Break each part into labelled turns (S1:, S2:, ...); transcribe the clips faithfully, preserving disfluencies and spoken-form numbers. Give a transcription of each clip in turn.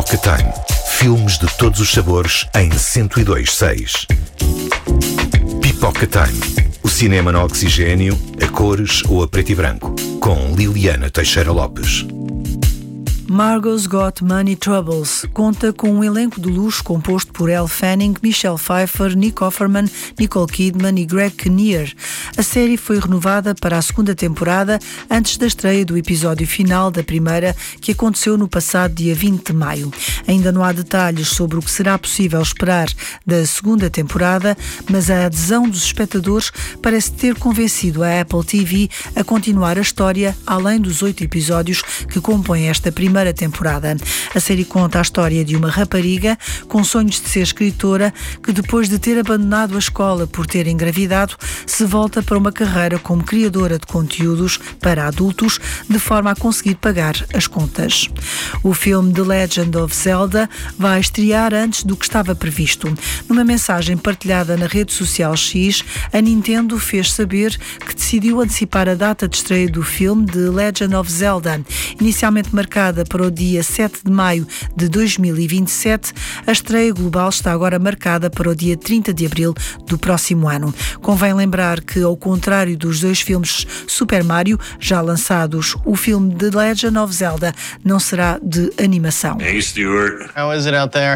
S1: Pipoca Time. Filmes de todos os sabores em cento e dois seis. Pipoca Time. O cinema no oxigênio, a cores ou a preto e branco. Com Liliana Teixeira Lopes.
S2: Margot's Got Money Troubles conta com um elenco de luxo composto por Elle Fanning, Michelle Pfeiffer, Nick Offerman, Nicole Kidman e Greg Kinnear. A série foi renovada para a segunda temporada antes da estreia do episódio final da primeira, que aconteceu no passado dia vinte de maio. Ainda não há detalhes sobre o que será possível esperar da segunda temporada, mas a adesão dos espectadores parece ter convencido a Apple T V a continuar a história além dos oito episódios que compõem esta primeira temporada. A série conta a história de uma rapariga com sonhos de ser escritora que, depois de ter abandonado a escola por ter engravidado, se volta para uma carreira como criadora de conteúdos para adultos, de forma a conseguir pagar as contas. O filme The Legend of Zelda vai estrear antes do que estava previsto. Numa mensagem partilhada na rede social X, a Nintendo fez saber que decidiu antecipar a data de estreia do filme The Legend of Zelda. Inicialmente marcada para o dia sete de maio de dois mil e vinte e sete, a estreia global está agora marcada para o dia trinta de abril do próximo ano. Convém lembrar que, ao contrário dos dois filmes Super Mario já lançados, o filme The Legend of Zelda não será de animação.
S3: Hey Stuart,
S4: how is it out there?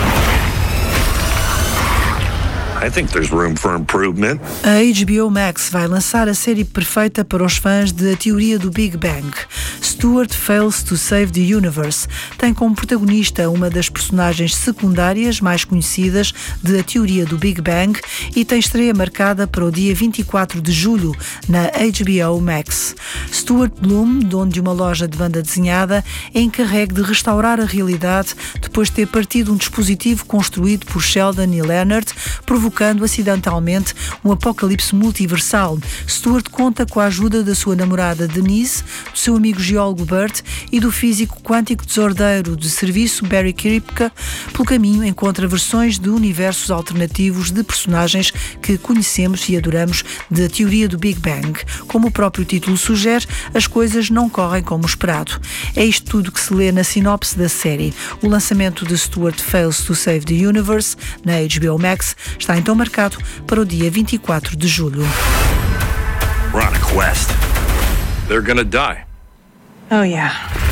S3: I think there's room for improvement.
S2: A H B O Max vai lançar a série perfeita para os fãs de A Teoria do Big Bang. Stuart Fails to Save the Universe tem como protagonista uma das personagens secundárias mais conhecidas de A Teoria do Big Bang e tem estreia marcada para o dia vinte e quatro de julho na H B O Max. Stuart Bloom, dono de uma loja de banda desenhada, é encarregue de restaurar a realidade depois de ter partido um dispositivo construído por Sheldon e Leonard, provocando acidentalmente um apocalipse multiversal. Stuart conta com a ajuda da sua namorada Denise, do seu amigo geólogo Bert e do físico quântico desordeiro de serviço Barry Kripke. Pelo caminho encontra versões de universos alternativos de personagens que conhecemos e adoramos de A Teoria do Big Bang. Como o próprio título sugere, as coisas não correm como esperado. É isto tudo que se lê na sinopse da série. O lançamento de Stuart Fails to Save the Universe na H B O Max está então marcado para o dia vinte e quatro de julho.
S3: We're on a quest. They're gonna die.
S2: Oh yeah.